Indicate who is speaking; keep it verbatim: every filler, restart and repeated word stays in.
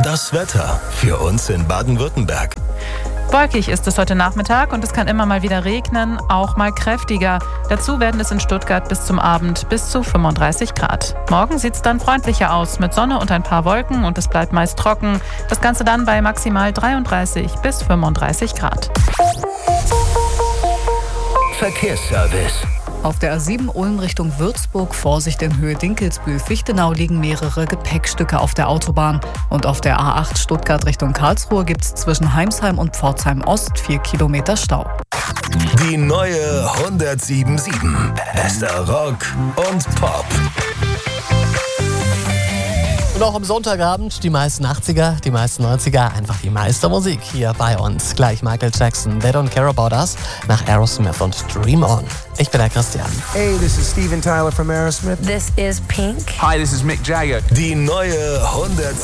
Speaker 1: Das Wetter für uns in Baden-Württemberg.
Speaker 2: Wolkig ist es heute Nachmittag und es kann immer mal wieder regnen, auch mal kräftiger. Dazu werden es in Stuttgart bis zum Abend bis zu fünfunddreißig Grad. Morgen sieht es dann freundlicher aus mit Sonne und ein paar Wolken und es bleibt meist trocken. Das Ganze dann bei maximal dreiunddreißig bis fünfunddreißig Grad.
Speaker 1: Verkehrsservice.
Speaker 3: Auf der A sieben Ulm Richtung Würzburg, Vorsicht in Höhe Dinkelsbühl-Fichtenau, liegen mehrere Gepäckstücke auf der Autobahn. Und auf der A acht Stuttgart Richtung Karlsruhe gibt es zwischen Heimsheim und Pforzheim Ost vier Kilometer Stau.
Speaker 1: Die neue hundertsieben Komma sieben. Bester Rock und Pop.
Speaker 4: Und auch am Sonntagabend die meisten achtziger, die meisten neunziger, einfach die meiste Musik hier bei uns. Gleich Michael Jackson, They Don't Care About Us, nach Aerosmith und Dream On. Ich bin der Christian.
Speaker 5: Hey, this is Steven Tyler from Aerosmith.
Speaker 6: This is Pink.
Speaker 7: Hi, this is Mick Jagger.
Speaker 1: Die neue hundertsieben.